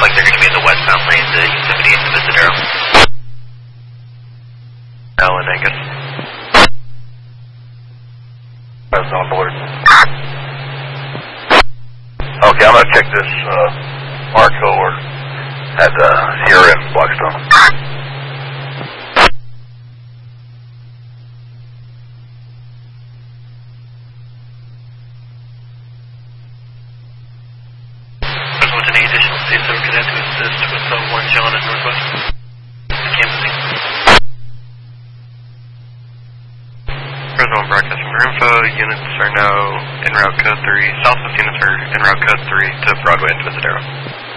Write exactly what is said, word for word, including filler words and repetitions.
like they're going to be in the westbound lane to Yosemite and Visadero. Alan Angus. That's on board. Okay, I'm going to check this uh, Marco or at uh, Sierra in Blackstone. With any additional states that we're going to have to assist with the one John at Northwest Canvassing. Present broadcasting for info, units are now en route code three, Southwest units are en route code three to Broadway and Visadero.